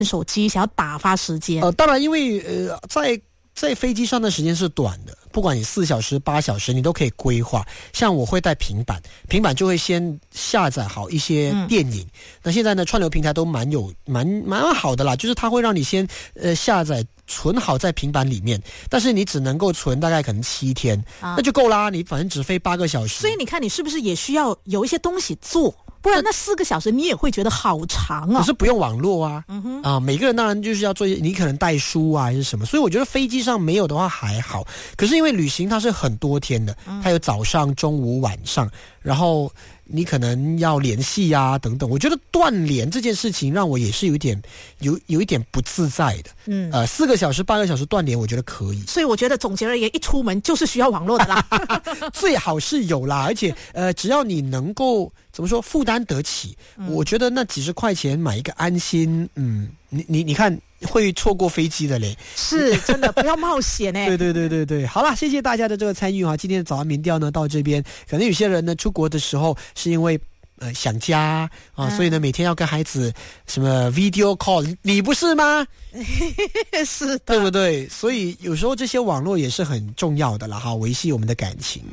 手机，想要打发时间。 当然，因为在飞机上的时间是短的，不管你4小时、8小时，你都可以规划。像我会带平板就会先下载好一些电影。那现在呢，串流平台都蛮好的啦，就是它会让你先下载存好在平板里面，但是你只能够存大概可能7天，那就够啦。你反正只飞8个小时， 所以你看，你是不是也需要有一些东西做？不然那4个小时你也会觉得好长啊。 可是不用网络啊，每个人当然就是要做一些，你可能带书啊还是什么，所以我觉得飞机上没有的话还好。可是因为旅行它是很多天的，它有早上、中午、晚上，然后你可能要联系啊等等，我觉得断联这件事情让我也是有一点不自在的。4个小时、8个小时断联，我觉得可以。 所以我觉得总结而言，一出门就是需要网络的啦。 最好是有啦，而且只要你能够怎么说负担得起，我觉得那几十块钱买一个安心，你看会错过飞机的嘞。 是真的，不要冒险欸。 对，好啦，谢谢大家的这个参与哈。今天的早安民调呢到这边，可能有些人呢出国的时候是因为想家啊，所以呢每天要跟孩子什么 video call， 你不是吗？ 是的， 对不对？所以有时候这些网络也是很重要的啦哈，维系我们的感情。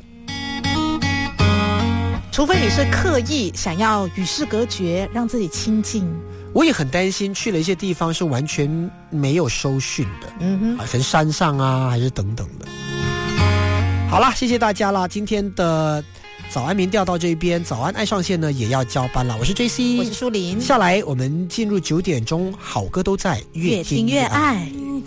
除非你是刻意想要与世隔绝，让自己亲近。 我也很担心去了一些地方是完全没有收讯的，可能山上啊还是等等的。好啦，谢谢大家啦，今天的早安民调到这边，早安爱上线呢也要交班了。我是 JC， 我是舒琳。 下来我们进入9点钟，好歌都在， 越听越爱。